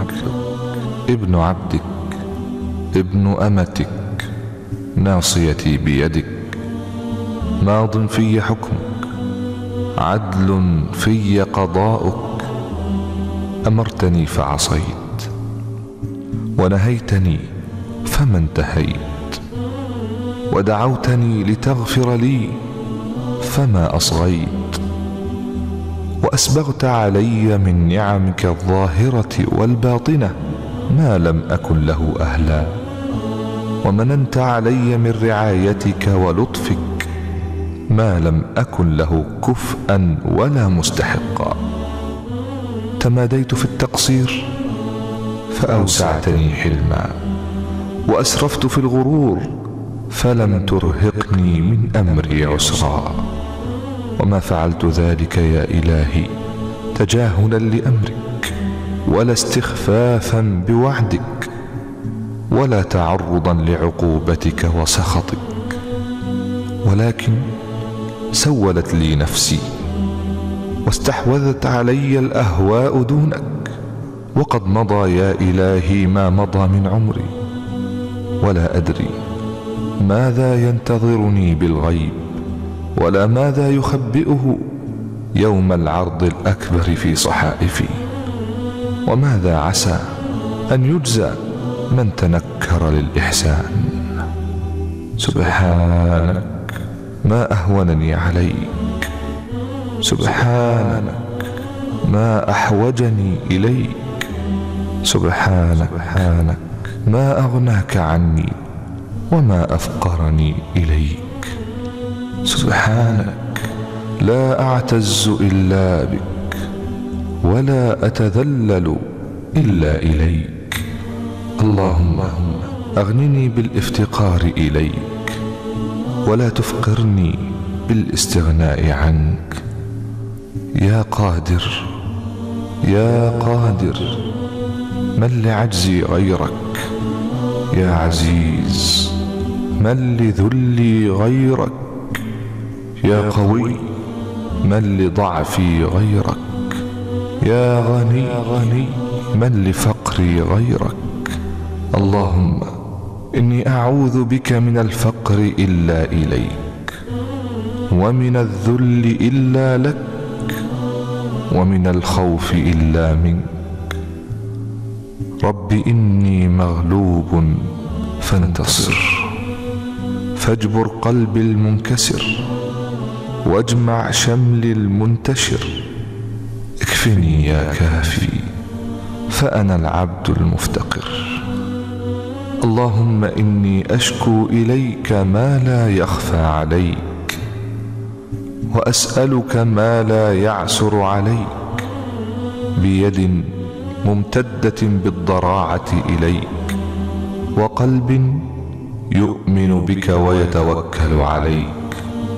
ابن عبدك ابن أمتك، ناصيتي بيدك، ماض في حكمك، عدل في قضاؤك. أمرتني فعصيت، ونهيتني فما انتهيت، ودعوتني لتغفر لي فما أصغيت. وأسبغت علي من نعمك الظاهرة والباطنة ما لم أكن له أهلا، ومننت علي من رعايتك ولطفك ما لم أكن له كفءا ولا مستحقا. تماديت في التقصير فأوسعتني حلما، وأسرفت في الغرور فلم ترهقني من أمري عسرا. وما فعلت ذلك يا إلهي تجاهلا لأمرك، ولا استخفافا بوعدك، ولا تعرضا لعقوبتك وسخطك، ولكن سولت لي نفسي، واستحوذت علي الأهواء دونك. وقد مضى يا إلهي ما مضى من عمري، ولا أدري ماذا ينتظرني بالغيب، ولا ماذا يخبئه يوم العرض الأكبر في صحائفي، وماذا عسى أن يجزى من تنكر للإحسان. سبحانك ما أهونني عليك، سبحانك ما أحوجني إليك، سبحانك ما أغناك عني وما أفقرني إليك. سبحانك لا أعتز إلا بك، ولا أتذلل إلا إليك. اللهم أغنني بالافتقار إليك، ولا تفقرني بالاستغناء عنك. يا قادر يا قادر، من لعجزي غيرك؟ يا عزيز، من لذلي غيرك؟ يا قوي، من لضعفي غيرك؟ يا غني، من لفقري غيرك؟ اللهم إني أعوذ بك من الفقر إلا إليك، ومن الذل إلا لك، ومن الخوف إلا منك. رب إني مغلوب فانتصر، فاجبر قلبي المنكسر، واجمع شملي المنتشر. اكفني يا كافي، فأنا العبد المفتقر. اللهم إني أشكو إليك ما لا يخفى عليك، وأسألك ما لا يعسر عليك، بيد ممتدة بالضراعة إليك، وقلب يؤمن بك ويتوكل عليك.